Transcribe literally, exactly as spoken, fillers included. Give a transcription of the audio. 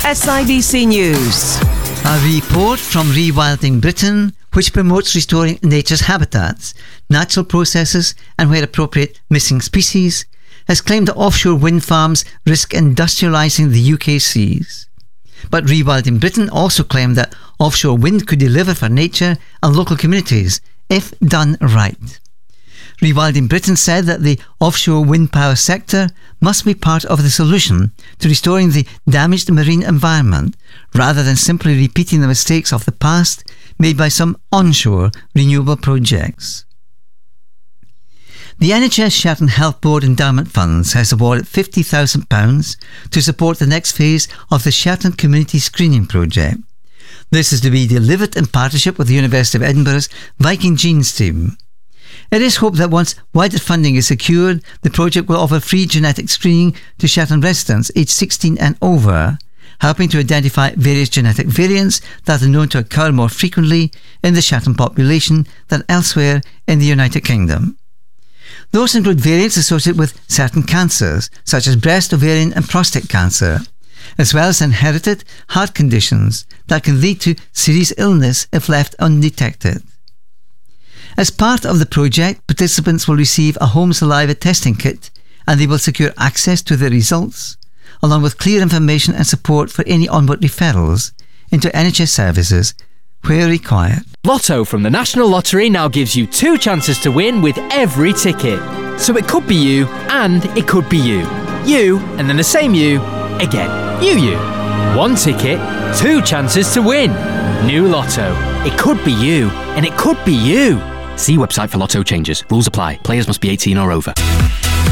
S I B C News. A report from Rewilding Britain, which promotes restoring nature's habitats, natural processes and, where appropriate, missing species, has claimed that offshore wind farms risk industrialising the U K seas. But Rewilding Britain also claimed that offshore wind could deliver for nature and local communities if done right. Rewilding Britain said that the offshore wind power sector must be part of the solution to restoring the damaged marine environment, rather than simply repeating the mistakes of the past made by some onshore renewable projects. The N H S Shetland Health Board Endowment Funds has awarded fifty thousand pounds to support the next phase of the Shetland Community Screening Project. This is to be delivered in partnership with the University of Edinburgh's Viking Genes team. It is hoped that once wider funding is secured, the project will offer free genetic screening to Shetland residents aged sixteen and over, helping to identify various genetic variants that are known to occur more frequently in the Shetland population than elsewhere in the United Kingdom. Those include variants associated with certain cancers, such as breast, ovarian and prostate cancer, as well as inherited heart conditions that can lead to serious illness if left undetected. As part of the project, participants will receive a home saliva testing kit, and they will secure access to the results, along with clear information and support for any onward referrals into N H S services where required. Lotto from the National Lottery now gives you two chances to win with every ticket. So it could be you, and it could be you. You, and then the same you, again. You, you. One ticket, two chances to win. New Lotto. It could be you, and it could be you. See website for Lotto changes. Rules apply. Players must be eighteen or over.